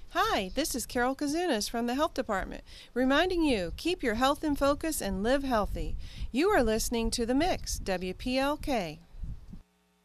Hi, this is Carol Kazunas from the Health Department, reminding you, keep your health in focus and live healthy. You are listening to The Mix, WPLK.